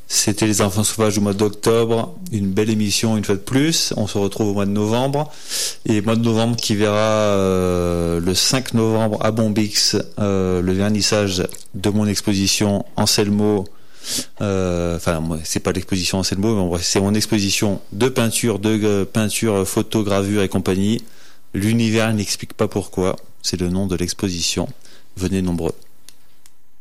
C'était Les Enfants Sauvages au mois d'octobre, une belle émission une fois de plus. On se retrouve au mois de novembre, et mois de novembre qui verra le 5 novembre à Bombix le vernissage de mon exposition Anselmo. C'est pas l'exposition Anselmo, mais bref, c'est mon exposition de peinture, photo, gravure et compagnie. L'univers n'explique pas pourquoi, c'est le nom de l'exposition. Venez nombreux.